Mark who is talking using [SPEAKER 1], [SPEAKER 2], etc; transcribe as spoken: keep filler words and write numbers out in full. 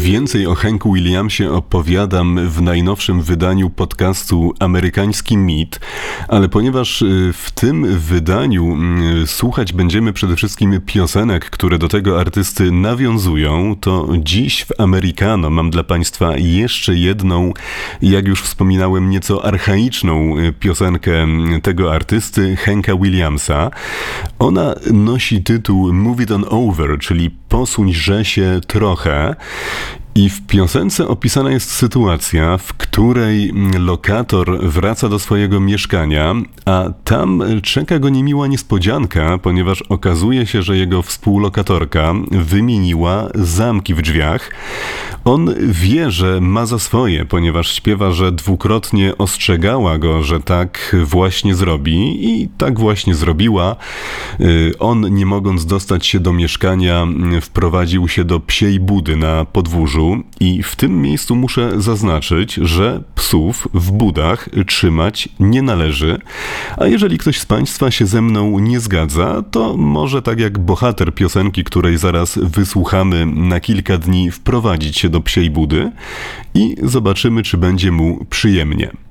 [SPEAKER 1] Więcej o Hanku Williamsie opowiadam w najnowszym wydaniu podcastu Amerykański Mit, ale ponieważ w tym wydaniu słuchać będziemy przede wszystkim piosenek, które do tego artysty nawiązują, to dziś w Americano mam dla Państwa jeszcze jedną, jak już wspominałem, nieco archaiczną piosenkę tego artysty, Hanka Williamsa. Ona nosi tytuł Move It On Over, czyli posuń-że się trochę. I w piosence opisana jest sytuacja, w której lokator wraca do swojego mieszkania, a tam czeka go niemiła niespodzianka, ponieważ okazuje się, że jego współlokatorka wymieniła zamki w drzwiach. On wie, że ma za swoje, ponieważ śpiewa, że dwukrotnie ostrzegała go, że tak właśnie zrobi i tak właśnie zrobiła. On, nie mogąc dostać się do mieszkania, wprowadził się do psiej budy na podwórzu. I w tym miejscu muszę zaznaczyć, że psów w budach trzymać nie należy, a jeżeli ktoś z Państwa się ze mną nie zgadza, to może tak jak bohater piosenki, której zaraz wysłuchamy, na kilka dni wprowadzić się do psiej budy i zobaczymy, czy będzie mu przyjemnie.